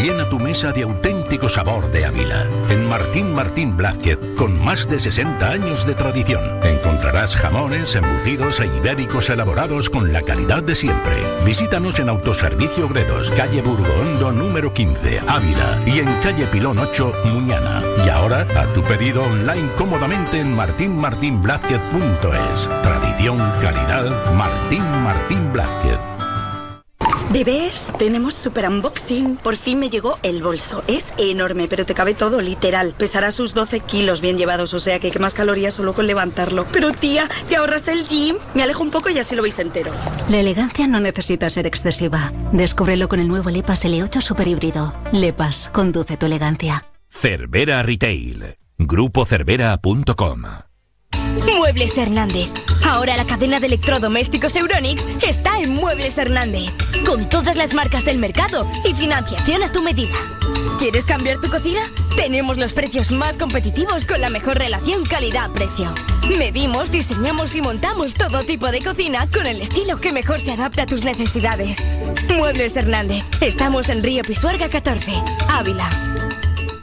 Llena tu mesa de auténtico sabor de Ávila. En Martín Martín Blázquez, con más de 60 años de tradición, encontrarás jamones, embutidos e ibéricos elaborados con la calidad de siempre. Visítanos en Autoservicio Gredos, calle Burgondo número 15, Ávila, y en calle Pilón 8, Muñana. Y ahora, a tu pedido online cómodamente en martinmartinblázquez.es. Tradición, calidad, Martín Martín Blázquez. Bebés, tenemos super unboxing. Por fin me llegó el bolso. Es enorme, pero te cabe todo, literal. Pesará sus 12 kilos bien llevados, o sea que quemas calorías solo con levantarlo. Pero tía, ¿te ahorras el gym? Me alejo un poco y así lo veis entero. La elegancia no necesita ser excesiva. Descúbrelo con el nuevo Lepas L8 Super Híbrido. Lepas, conduce tu elegancia. Cervera Retail. GrupoCervera.com. Muebles Hernández. Ahora la cadena de electrodomésticos Euronics está en Muebles Hernández, con todas las marcas del mercado y financiación a tu medida. ¿Quieres cambiar tu cocina? Tenemos los precios más competitivos con la mejor relación calidad-precio. Medimos, diseñamos y montamos todo tipo de cocina con el estilo que mejor se adapta a tus necesidades. Muebles Hernández. Estamos en Río Pisuerga 14, Ávila.